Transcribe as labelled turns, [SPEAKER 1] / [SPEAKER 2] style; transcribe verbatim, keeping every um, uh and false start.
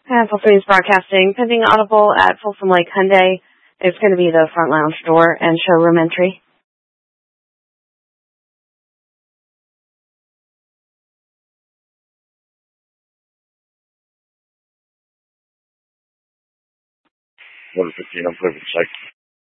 [SPEAKER 1] Uh, Folsom News Broadcasting, pending audible at Folsom Lake Hyundai. It's going to be the front lounge door and showroom entry.
[SPEAKER 2] one fifteen, I'm clear for the site.